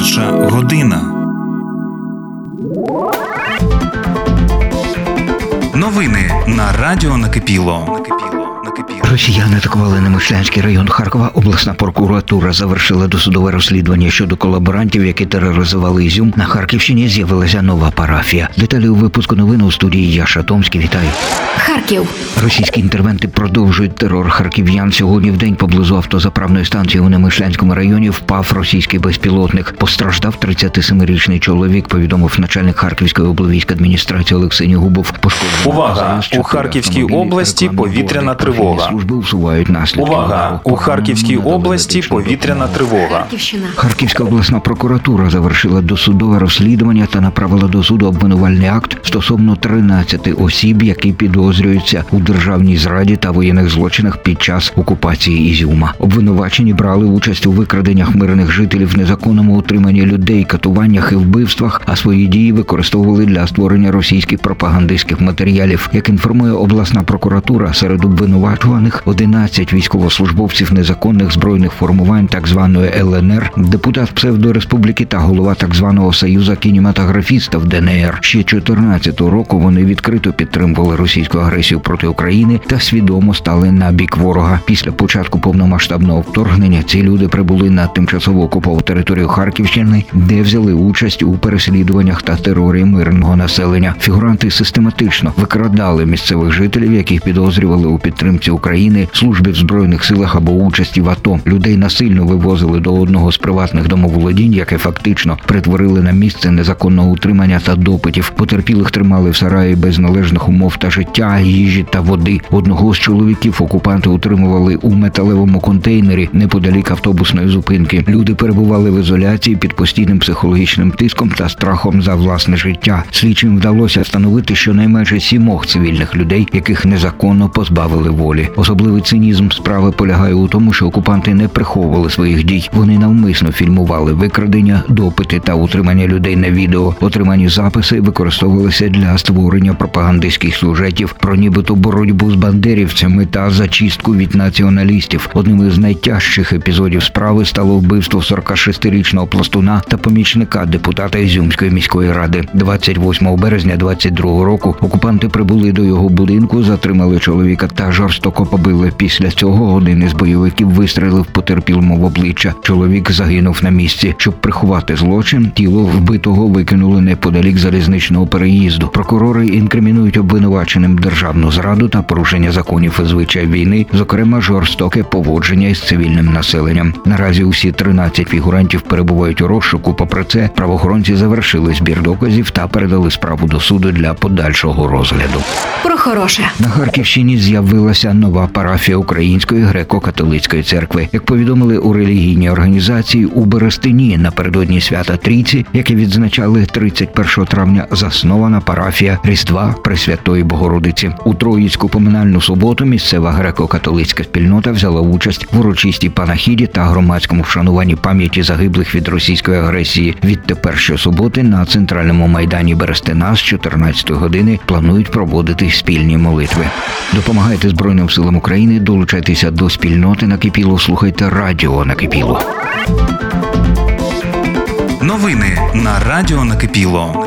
21 година. Новини на Радіо Накипіло. Росіяни атакували Немишлянський район Харкова. Обласна прокуратура завершила досудове розслідування щодо колаборантів, які тероризували Ізюм. На Харківщині з'явилася нова парафія. Деталі у випуску новин у студії Яша Томський. Вітаю. Харків. Російські інтервенти продовжують терор харків'ян. Сьогодні в день поблизу автозаправної станції у Немишлянському районі впав російський безпілотник. Постраждав 37-річний чоловік, повідомив начальник Харківської облвійськадміністрації Олексій Нігубов. Увага! У Харківській області повітряна тривога. Увага! У Харківській області повітряна тривога. Харківська обласна прокуратура завершила досудове розслідування та направила до суду обвинувальний акт стосовно 13 осіб, які підозрюються у державній зраді та воєнних злочинах під час окупації Ізюма. Обвинувачені брали участь у викраденнях мирних жителів, незаконному утриманні людей, катуваннях і вбивствах, а свої дії використовували для створення російських пропагандистських матеріалів. Як інформує обласна прокуратура, серед обвинувачуваних 11 військовослужбовців незаконних збройних формувань так званої ЛНР, депутат псевдореспубліки та голова так званого Союзу кінематографістів ДНР. Ще 2014 року вони відкрито підтримували російську агресію проти України та свідомо стали на бік ворога. Після початку повномасштабного вторгнення ці люди прибули на тимчасово окуповану територію Харківщини, де взяли участь у переслідуваннях та терорі мирного населення. Фігуранти систематично викрадали місцевих жителів, яких підозрювали у підтримці України, службі в Збройних силах або участі в АТО. Людей насильно вивозили до одного з приватних домоволодінь, яке фактично перетворили на місце незаконного утримання та допитів. Потерпілих тримали в сараї без належних умов та життя, їжі та води. Одного з чоловіків окупанти утримували у металевому контейнері неподалік автобусної зупинки. Люди перебували в ізоляції під постійним психологічним тиском та страхом за власне життя. Слідчим вдалося встановити щонайменше 7 цивільних людей, яких незаконно позбавили волі. Особливий цинізм справи полягає у тому, що окупанти не приховували своїх дій. Вони навмисно фільмували викрадення, допити та утримання людей на відео. Отримані записи використовувалися для створення пропагандистських сюжетів про нібито боротьбу з бандерівцями та зачистку від націоналістів. Одним із найтяжчих епізодів справи стало вбивство 46-річного пластуна та помічника депутата Ізюмської міської ради. 28 березня 22 року окупанти прибули до його будинку, затримали чоловіка та жорстоко побили. Після цього один із бойовиків вистрелив потерпілому в обличчя. Чоловік загинув на місці. Щоб приховати злочин, тіло вбитого викинули неподалік залізничного переїзду. Прокурори інкримінують обвинуваченим державну зраду та порушення законів і звичаїв війни, зокрема жорстоке поводження із цивільним населенням. Наразі усі 13 фігурантів перебувають у розшуку. Попри це, правоохоронці завершили збір доказів та передали справу до суду для подальшого розгляду. Про хороше. На Харківщині з'явилася нова парафія Української греко-католицької церкви. Як повідомили у релігійній організації, у Берестині напередодні свята Трійці, яке відзначали 31 травня, заснована парафія Різдва Пресвятої Богородиці. У Троїцьку поминальну суботу місцева греко-католицька спільнота взяла участь в урочистій панахіді та громадському вшануванні пам'яті загиблих від російської агресії. Відтепер щосуботи на центральному майдані Берестина з 14 години планують проводити спільні молитви. Допомагайте Збройним силам України, долучайтеся до спільноти Накипіло, слухайте Радіо Накипіло. Новини на Радіо Накипіло.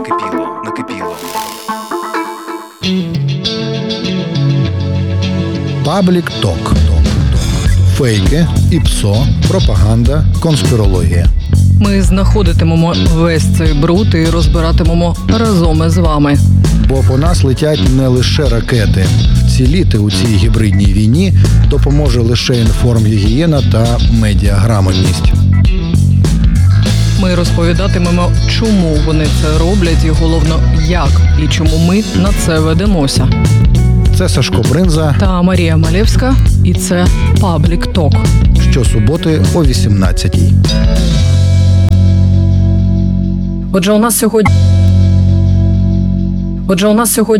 Паблік Ток. Фейки, ІПСО, пропаганда, конспірологія. Ми знаходитимемо весь цей бруд і розбиратимемо разом із вами. Бо по нас летять не лише ракети. Вціліти у цій гібридній війні допоможе лише інформгігієна та медіаграмотність. Ми розповідатимемо, чому вони це роблять і, головно, як і чому ми на це ведемося. Це Сашко Бринза та Марія Малєвська, і це Паблік Ток. Щосуботи о 18-й. Отже, у нас сьогодні